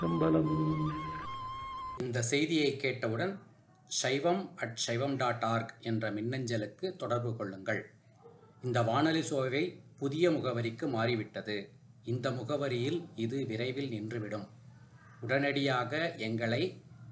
சம்பளம். இந்த செய்தியை கேட்டவுடன் saivam@saivam.org என்ற மின்னஞ்சலுக்கு தொடர்பு கொள்ளுங்கள். இந்த வானொலி சோவை புதிய முகவரிக்கு மாறிவிட்டது. இந்த முகவரியில் இது விரைவில் நின்றுவிடும். உடனடியாக எங்களை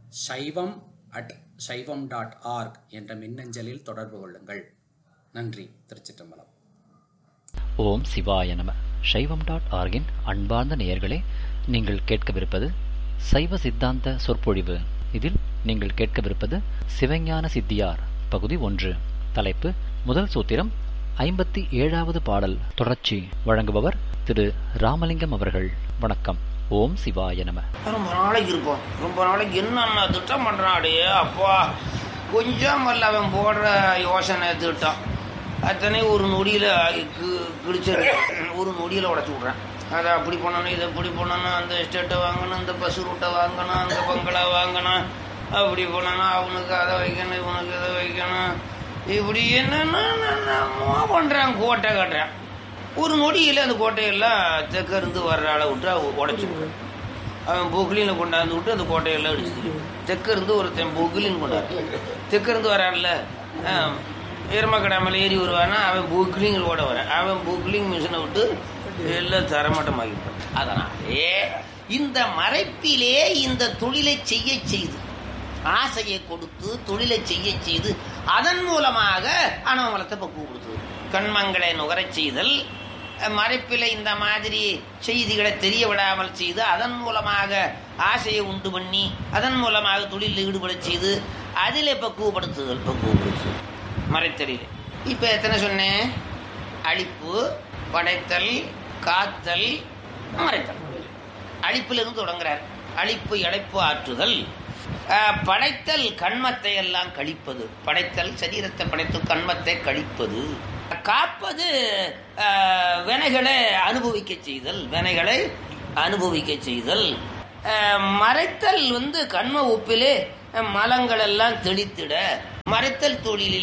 saivam@saivam.org என்ற மின்னஞ்சலில் தொடர்பு கொள்ளுங்கள். நன்றி. திருச்சிற்றம்பலம். ஓம் சிவாய நம. சைவம்.org-இன் அன்பார்ந்த நேயர்களே, நீங்கள் கேட்கவிருப்பது சைவ சித்தாந்த சொற்பொழிவு. இதில் நீங்கள் கேட்கவிருப்பது சிவஞான சித்தியார் பகுதி 1. தலைப்பு முதல் சூத்திரம், 57வது பாடல் தொடர்ச்சி. வழங்குபவர் திரு ராமலிங்கம் அவர்கள். வணக்கம். ஓம் சிவாய நம. ரொம்ப நாளைக்கு இருப்போம். ரொம்ப நாளைக்கு என்னென்ன திட்டம் பண்றாடே அப்பா. கொஞ்சம் அல்ல அவன் போடுற யோசனை திட்டம் அத்தனை ஒரு நொடியில கிழிச்சிரு. ஒரு நொடியில உடச்சி விட்றேன். அதை அப்படி பண்ணணும், இதை இப்படி பண்ணணும், அந்த எஸ்டேட்டை வாங்கணும், இந்த பஸ் ரூட்டை வாங்கணும், அந்த பங்களா வாங்கணும், அப்படி பண்ணணும், அவனுக்கு அதை வைக்கணும், இவனுக்கு இதை வைக்கணும், இப்படி என்னென்ன பண்றான். கோட்டை கட்டுறான். ஒரு நொடியில் அந்த கோட்டையெல்லாம் தெற்க இருந்து வர்ற ஆளை விட்டு உடச்சி விடுறான். அவன் பொக்லினை கொண்டாந்து விட்டு அந்த கோட்டையெல்லாம் அடிச்சு. தெற்க இருந்து ஒருத்தன் பொக்லின் கொண்டாரு. தெற்க இருந்து வரான்ல, எருமக்கடாமல் ஏறி வருவானா, அவன் பொக்லிங் ஓட வரான். அவன் பொக்லிங் மிஷினை விட்டு எல்லாம் தரமட்டமாகிட்டான். அதனாலே இந்த மறைப்பிலே இந்த தொழிலை செய்ய செய்து, ஆசையை கொடுத்து தொழிலை செய்ய செய்து, அதன் மூலமாக அனவமலத்தை பக்குவப்படுத்துவது, கண்மங்களை நுகரச் செய்தல், மறைப்பில இந்த மாதிரி செய்திகளை தெரிய விடாமல் செய்து, அதன் மூலமாக ஆசையை உண்டு பண்ணி, அதன் மூலமாக தொழிலில் ஈடுபட செய்து, அதிலே பக்குவப்படுத்துதல் மறைத்தலில். இப்ப எத்தனை சொன்னேன்? அழிப்பு, படைத்தல், காத்தல், மறைத்தல். அழிப்பிலிருந்து தொடங்குறார். அழிப்பு இழைப்பு ஆற்றுதல். படைத்தல் கண்மத்தை எல்லாம் கழிப்பது. படைத்தல் சரீரத்தை படைத்து கண்மத்தை கழிப்பது. காப்பது வினைகளை அனுபவிக்க செய்தல். வினைகளை அனுபவிக்க செய்தல். மறைத்தல் கண்ம ஒப்பிலே மலங்கள் எல்லாம் தெளித்திட. மறைத்தல்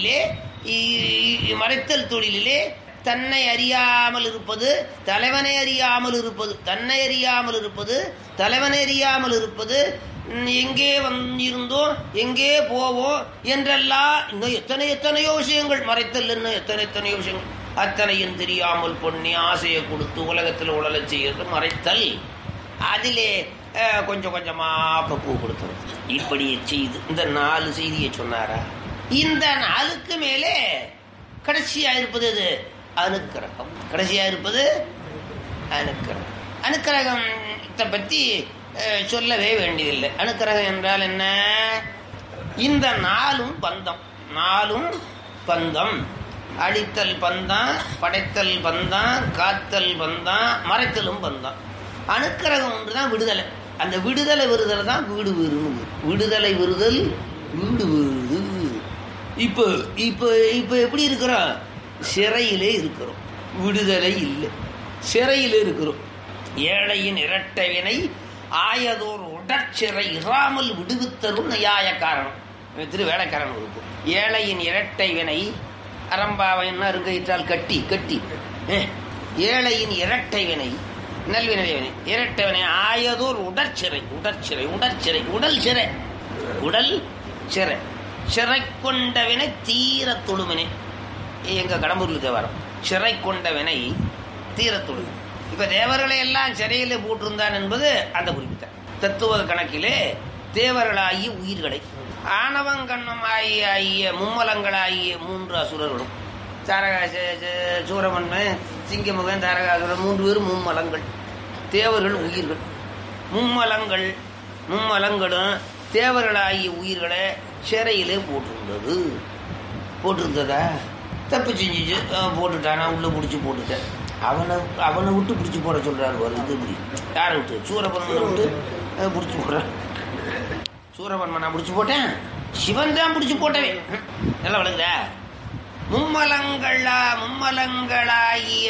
தொழிலிலே தன்னை அறியாமல் இருப்பது, தலைவனை அறியாமல் இருப்பது, தன்னை அறியாமல் இருப்பது, தலைவனை அறியாமல் இருப்பது, எங்கே இருந்தோம், எங்கே போவோம் என்றெல்லாம் இன்னும் எத்தனையோ விஷயங்கள் மறைத்தல். இன்னும் எத்தனையோ விஷயங்கள் அத்தனையும் தெரியாமல் பொண்ணி ஆசையை கொடுத்து உலகத்தில் உழல செய்யறது மறைத்தல். அதிலே கொஞ்சம் கொஞ்சமா பக்குவப்படுத்துறது. இப்படி செய்து இந்த 4 செய்தியை சொன்னாரா? இந்த 4க்கு மேலே கடைசியா இருப்பது எது? அனுக்கிரகம். கடைசியா இருப்பது அனுக்கிரகம். அனுக்கிரகத்தை பற்றி சொல்லவே வேண்டியதில்லை. அனுக்கிரகம் என்றால் என்ன? இந்த 4ம் பந்தம். 4ம் பந்தம். அழித்தல் பந்தம், படைத்தல் பந்தம், காத்தல் பந்தம், மறைத்தலும் பந்தம். அனுக்கிரகம் ஒன்றுதான் விடுதலை. அந்த விடுதலை விருதல் தான் வீடு வீறுது. விடுதலை விருதல் வீடு வீறுது. இப்போ இப்போ இப்போ எப்படி இருக்கிறோம்? சிறையிலே இருக்கிறோம். விடுதலை இல்லை, சிறையிலே இருக்கிறோம். ஏழையின் இரட்டை வினை ஆயதோர் உடற்சிறை இராமல் விடுவித்தரும் நியாய காரணம். திரு வேலைக்காரன் இருக்கும். ஏழையின் இரட்டை வினை அரம்பாவை அருங்கையிட்டால் கட்டி கட்டி. ஏழையின் இரட்டை வினை நல்வினை வினை இரட்டை வினை ஆயதோர் உடற்சிறை. உடற்சிறை உடற்சிறை உடல் சிறை. உடல் சிறை. சிறை கொண்ட வினை தீர தொழுவினை. எங்க கடம்பூர்ல தேவாரம். சிறை கொண்ட வினை தீர தொழுவினை. இப்ப தேவர்களை எல்லாம் சிறையில போட்டிருந்தான் என்பது அந்த குறிப்பிட்ட தத்துவ கணக்கிலே தேவர்களாகிய உயிர்களை ஆணவங்கண்ணமாகிய மும்மலங்களாகிய 3 அசுரர்களும் சூரமன்மன், சிங்கமுகன், தாரகாசுரன் 3 பேரும் மும்மலங்கள். தேவர்கள் உயிர்கள். மும்மலங்களும் தேவர்களாகிய உயிர்களை சிறையிலே போட்டிருந்ததா? தப்பு செஞ்சு போட்டுட்டானா? உள்ள பிடிச்சி போட்டுட்டேன். அவனை விட்டு பிடிச்சி போட சொல்றாரு. இது இப்படி யாரை விட்டு? சூரபன்மனை விட்டு பிடிச்சி போடுறான். சூரபன்மனை பிடிச்சி போட்டேன், சிவன் தான் பிடிச்சி போட்டவே. நல்லா விளங்குதா? மும்மலங்களாகிய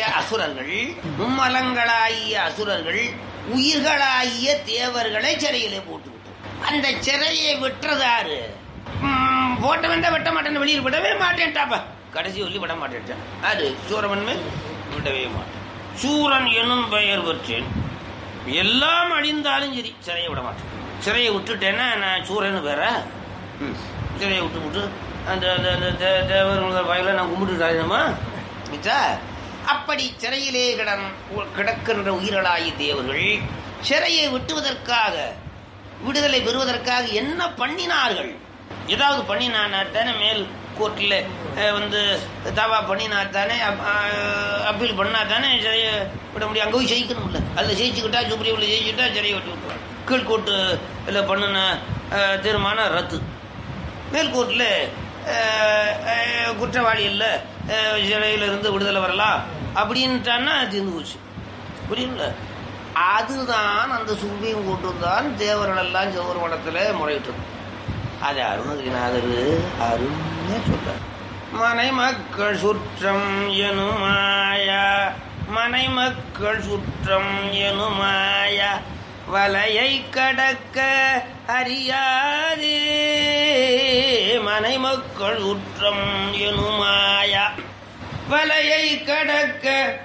அசுரர்கள் உயிர்களாகிய தேவர்களை சிறையிலே போட்டுவிட்டு, அந்த சிறையை விட்டுறதாரு? போட்ட வேண்டாம், வெட்ட மாட்டேன், வெளியில் விடவே மாட்டேன்ட்டாப்பா. கடைசி சொல்லி விட மாட்டேன். அது சூரமன்மை விடவே மாட்டேன். சூரன் எனும் பெயர் பெற்றேன். எல்லாம் அழிந்தாலும் சரி சிறையை விட மாட்டேன். சிறையை விட்டுட்டேன்னா நான் சூரன்னு வேற. சிறையை விட்டு அந்த தேவர் வாயில நான் கும்பிட்டுட்டாருமா மிச்சா. அப்படி சிறையிலே கிடக்கின்ற உயிரலாகிய தேவர்கள் சிறையை விட்டுவதற்காக, விடுதலை பெறுவதற்காக என்ன பண்ணினார்கள்? ஏதாவது பண்ணினாத்தானே மேல் கோர்ட்டில் வந்து தாவா பண்ணினாத்தானே, அப்பீல் பண்ணாதானே சிறையை விட முடியும். அங்கே போய் ஜெயிக்கணும்ல. அதில் ஜெயிச்சுக்கிட்டா, சுப்ரீமில் ஜெயிச்சுக்கிட்டா சிறையை விட்டு விட்டுருவாங்க. கீழ்கோர்ட்டில் பண்ணின தீர்மானம் ரத்து. மேல்கோர்ட்டில் குற்றவாளி இல்லை, சிறையிலிருந்து விடுதலை வரலாம் அப்படின்ட்டான்னா தீர்ந்து போச்சு. புரியுங்களா? அதுதான் அந்த சுப்ரீம் கோர்ட்டு தான் தேவர்களெல்லாம் சிதம்பரம் மடத்தில் முறையிட்டது. அது அருணகிரிநாதர் அருமையா சொல்றார். மனை மக்கள் சுற்றம் எனுமாயா, மனை மக்கள் சுற்றம் எனுமாயா, வலையை கடக்க அறியாதே. மனை மக்கள் சுற்றம் எனுமாயா, வலையை கடக்க